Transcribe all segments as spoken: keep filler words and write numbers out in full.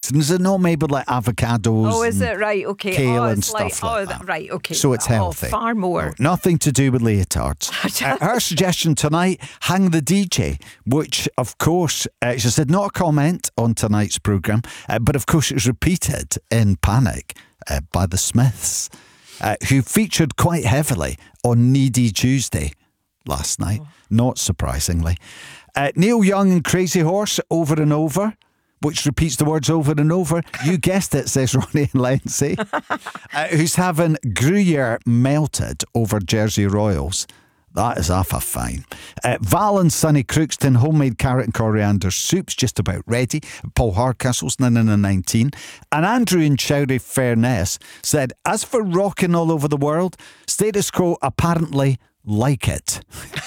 And is it not maybe like avocados? Oh, is and it? Right, okay. Kale oh, and it's stuff like, like oh, that. Right, okay. So it's healthy. Oh, far more. No, nothing to do with leotards. uh, her suggestion tonight, hang the D J, which of course, uh, she said not a comment on tonight's programme, uh, but of course it was repeated in Panic uh, by the Smiths, uh, who featured quite heavily on Needy Tuesday last night, oh. not surprisingly. Uh, Neil Young and Crazy Horse, Over and Over, which repeats the words over and over. You guessed it, says Ronnie and Lindsay, uh, who's having Gruyere melted over Jersey Royals. That is off a fine. Uh, Val and Sonny Crookston, homemade carrot and coriander soup's just about ready. Paul Hardcastle's nine and nineteen. And Andrew in Chowry Fairness said, as for rocking all over the world, status quo apparently like it.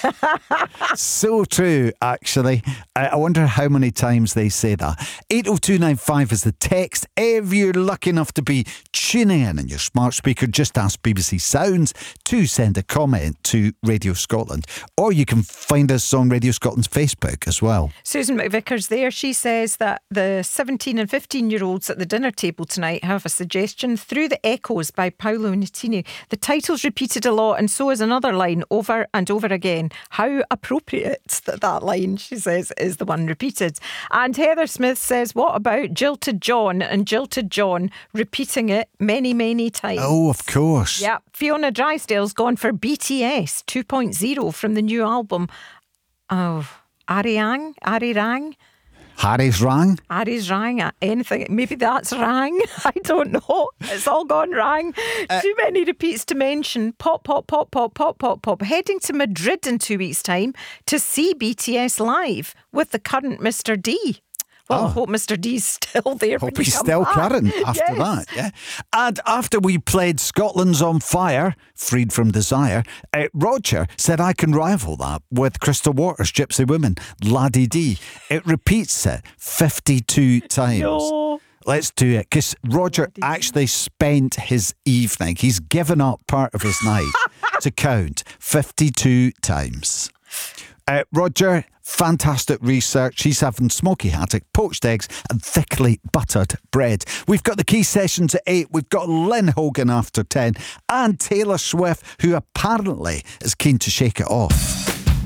So true, actually. I, I wonder how many times they say that. eight oh two nine five is the text. If you're lucky enough to be tuning in on your smart speaker, just ask B B C Sounds to send a comment to Radio Scotland. Or you can find us on Radio Scotland's Facebook as well. Susan McVicker's there. She says that the seventeen and fifteen year olds at the dinner table tonight have a suggestion. Through the Echoes by Paolo Nutini. The title's repeated a lot, and so is another line over and over again. How appropriate that that line, she says, is the one repeated. And Heather Smith says, what about Jilted John and Jilted John repeating it many, many times? Oh, of course. Yeah. Fiona Drysdale's gone for B T S two point oh from the new album. Oh, Ariang? Arirang? Harry's rang. Harry's rang. Anything. Maybe that's rang. I don't know. It's all gone rang. Uh, Too many repeats to mention. Pop, pop, pop, pop, pop, pop, pop. Heading to Madrid in two weeks' time to see B T S live with the current Mister D. Well, oh. I hope Mister D's still there. Hope he's still back. current after yes. that, yeah. And after we played Scotland's on Fire, Freed from Desire, uh, Roger said I can rival that with Crystal Waters' Gypsy Woman, Laddie D. It repeats it fifty-two times. No. Let's do it, because Roger actually spent his evening, he's given up part of his night to count fifty-two times. Uh, Roger, fantastic research. He's having smoky haddock, poached eggs and thickly buttered bread. We've got the key sessions at eight. We've got Lynn Hogan after ten and Taylor Swift, who apparently is keen to shake it off.